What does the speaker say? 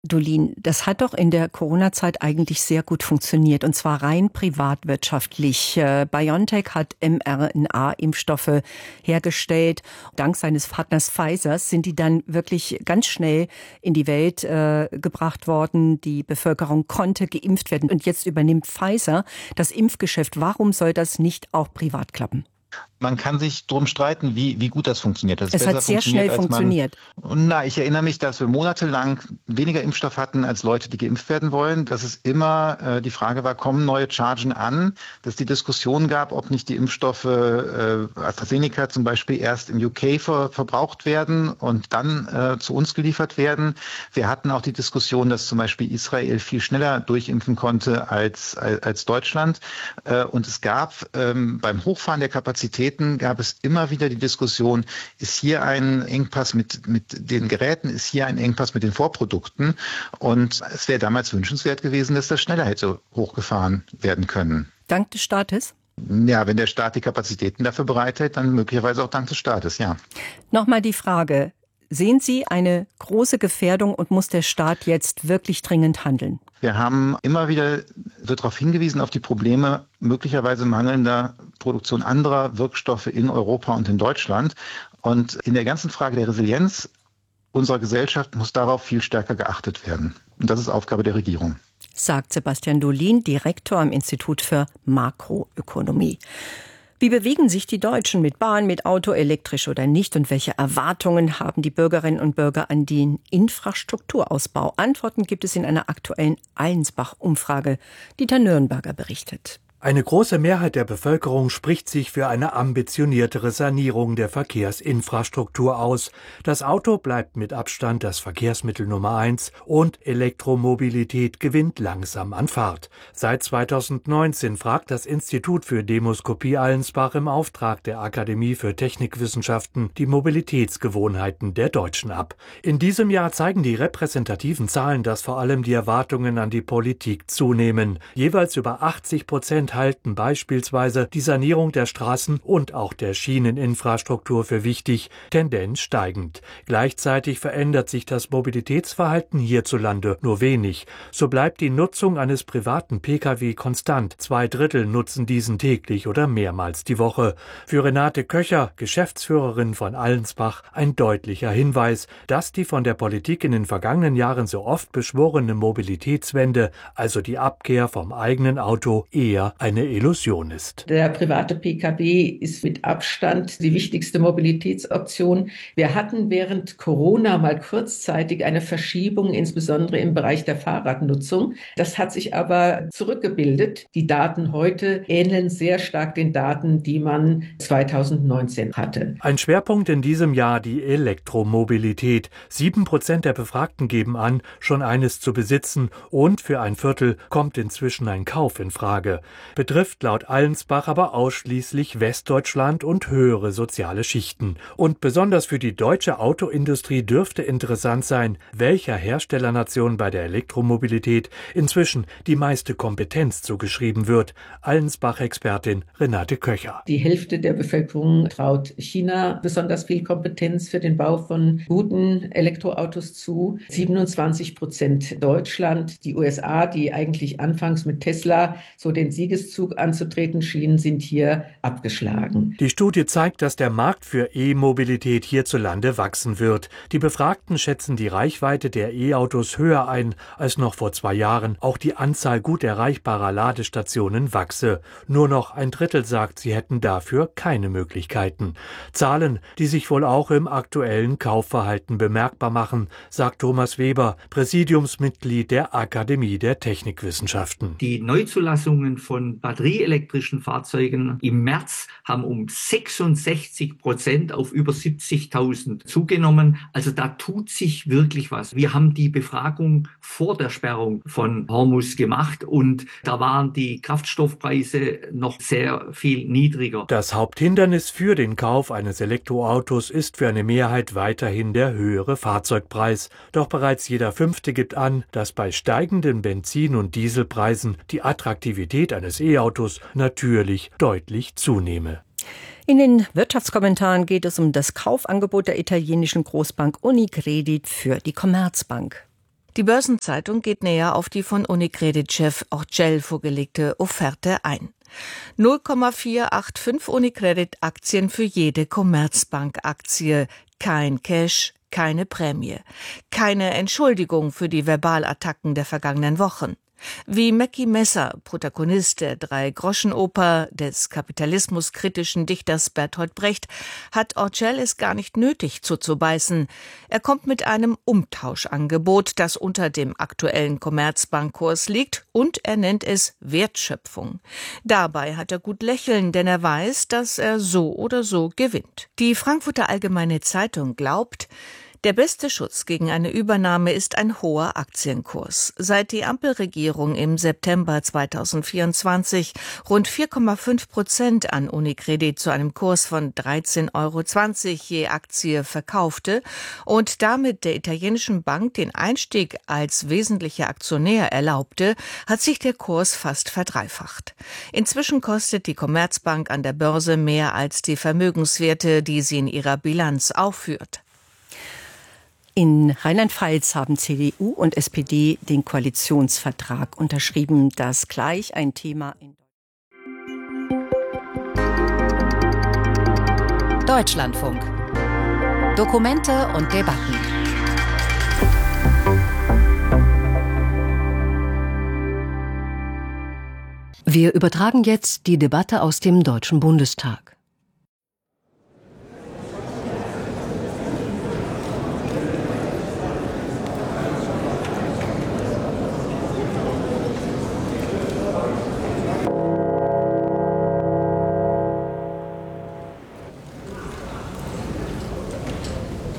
Dolin, das hat doch in der Corona-Zeit eigentlich sehr gut funktioniert, und zwar rein privatwirtschaftlich. BioNTech hat mRNA-Impfstoffe hergestellt. Dank seines Partners Pfizer sind die dann wirklich ganz schnell in die Welt gebracht worden. Die Bevölkerung konnte geimpft werden. Und jetzt übernimmt Pfizer das Impfgeschäft. Warum soll das nicht auch privat klappen? Man kann sich drum streiten, wie gut das funktioniert. Es hat sehr schnell funktioniert. Ich erinnere mich, dass wir monatelang weniger Impfstoff hatten als Leute, die geimpft werden wollen. Dass es immer die Frage war, kommen neue Chargen an? Dass die Diskussion gab, ob nicht die Impfstoffe AstraZeneca zum Beispiel erst in UK verbraucht werden und dann zu uns geliefert werden. Wir hatten auch die Diskussion, dass zum Beispiel Israel viel schneller durchimpfen konnte als Deutschland. Und es gab beim Hochfahren der Kapazitäten gab es immer wieder die Diskussion, ist hier ein Engpass mit den Geräten, ist hier ein Engpass mit den Vorprodukten? Und es wäre damals wünschenswert gewesen, dass das schneller hätte hochgefahren werden können. Dank des Staates? Ja, wenn der Staat die Kapazitäten dafür bereithält, dann möglicherweise auch dank des Staates, ja. Nochmal die Frage, sehen Sie eine große Gefährdung und muss der Staat jetzt wirklich dringend handeln? Wir haben immer wieder darauf hingewiesen, auf die Probleme möglicherweise mangelnder Produktion anderer Wirkstoffe in Europa und in Deutschland. Und in der ganzen Frage der Resilienz unserer Gesellschaft muss darauf viel stärker geachtet werden. Und das ist Aufgabe der Regierung. Sagt Sebastian Dolin, Direktor am Institut für Makroökonomie. Wie bewegen sich die Deutschen mit Bahn, mit Auto, elektrisch oder nicht? Und welche Erwartungen haben die Bürgerinnen und Bürger an den Infrastrukturausbau? Antworten gibt es in einer aktuellen Allensbach-Umfrage. Dieter Nürnberger berichtet. Eine große Mehrheit der Bevölkerung spricht sich für eine ambitioniertere Sanierung der Verkehrsinfrastruktur aus. Das Auto bleibt mit Abstand das Verkehrsmittel Nummer 1 und Elektromobilität gewinnt langsam an Fahrt. Seit 2019 fragt das Institut für Demoskopie Allensbach im Auftrag der Akademie für Technikwissenschaften die Mobilitätsgewohnheiten der Deutschen ab. In diesem Jahr zeigen die repräsentativen Zahlen, dass vor allem die Erwartungen an die Politik zunehmen. Jeweils über 80% halten beispielsweise die Sanierung der Straßen und auch der Schieneninfrastruktur für wichtig, Tendenz steigend. Gleichzeitig verändert sich das Mobilitätsverhalten hierzulande nur wenig. So bleibt die Nutzung eines privaten Pkw konstant. 2/3 nutzen diesen täglich oder mehrmals die Woche. Für Renate Köcher, Geschäftsführerin von Allensbach, ein deutlicher Hinweis, dass die von der Politik in den vergangenen Jahren so oft beschworene Mobilitätswende, also die Abkehr vom eigenen Auto, eher eine Illusion ist. Der private Pkw ist mit Abstand die wichtigste Mobilitätsoption. Wir hatten während Corona mal kurzzeitig eine Verschiebung, insbesondere im Bereich der Fahrradnutzung. Das hat sich aber zurückgebildet. Die Daten heute ähneln sehr stark den Daten, die man 2019 hatte. Ein Schwerpunkt in diesem Jahr die Elektromobilität. 7% der Befragten geben an, schon eines zu besitzen, und für 1/4 kommt inzwischen ein Kauf in Frage. Betrifft laut Allensbach aber ausschließlich Westdeutschland und höhere soziale Schichten. Und besonders für die deutsche Autoindustrie dürfte interessant sein, welcher Herstellernation bei der Elektromobilität inzwischen die meiste Kompetenz zugeschrieben wird. Allensbach-Expertin Renate Köcher. Die Hälfte der Bevölkerung traut China besonders viel Kompetenz für den Bau von guten Elektroautos zu. 27% Deutschland. Die USA, die eigentlich anfangs mit Tesla so den Siegeszug anzutreten schienen, sind hier abgeschlagen. Die Studie zeigt, dass der Markt für E-Mobilität hierzulande wachsen wird. Die Befragten schätzen die Reichweite der E-Autos höher ein als noch vor 2 Jahren. Auch die Anzahl gut erreichbarer Ladestationen wachse. Nur noch 1/3 sagt, sie hätten dafür keine Möglichkeiten. Zahlen, die sich wohl auch im aktuellen Kaufverhalten bemerkbar machen, sagt Thomas Weber, Präsidiumsmitglied der Akademie der Technikwissenschaften. Die Neuzulassungen von batterieelektrischen Fahrzeugen im März haben um 66% auf über 70.000 zugenommen. Also da tut sich wirklich was. Wir haben die Befragung vor der Sperrung von Hormuz gemacht und da waren die Kraftstoffpreise noch sehr viel niedriger. Das Haupthindernis für den Kauf eines Elektroautos ist für eine Mehrheit weiterhin der höhere Fahrzeugpreis. Doch bereits jeder Fünfte gibt an, dass bei steigenden Benzin- und Dieselpreisen die Attraktivität eines E-Autos natürlich deutlich zunehme. In den Wirtschaftskommentaren geht es um das Kaufangebot der italienischen Großbank Unicredit für die Commerzbank. Die Börsenzeitung geht näher auf die von Unicredit-Chef Orcel vorgelegte Offerte ein. 0,485 Unicredit-Aktien für jede Commerzbank-Aktie. Kein Cash, keine Prämie. Keine Entschuldigung für die Verbalattacken der vergangenen Wochen. Wie Mackie Messer, Protagonist der Drei-Groschen-Oper des kapitalismuskritischen Dichters Bertolt Brecht, hat Orcel es gar nicht nötig zuzubeißen. Er kommt mit einem Umtauschangebot, das unter dem aktuellen Commerzbankkurs liegt, und er nennt es Wertschöpfung. Dabei hat er gut lächeln, denn er weiß, dass er so oder so gewinnt. Die Frankfurter Allgemeine Zeitung glaubt, der beste Schutz gegen eine Übernahme ist ein hoher Aktienkurs. Seit die Ampelregierung im September 2024 rund 4,5% an Unicredit zu einem Kurs von 13,20 € je Aktie verkaufte und damit der italienischen Bank den Einstieg als wesentlicher Aktionär erlaubte, hat sich der Kurs fast verdreifacht. Inzwischen kostet die Commerzbank an der Börse mehr als die Vermögenswerte, die sie in ihrer Bilanz aufführt. In Rheinland-Pfalz haben CDU und SPD den Koalitionsvertrag unterschrieben, das gleich ein Thema in Deutschlandfunk. Dokumente und Debatten. Wir übertragen jetzt die Debatte aus dem Deutschen Bundestag.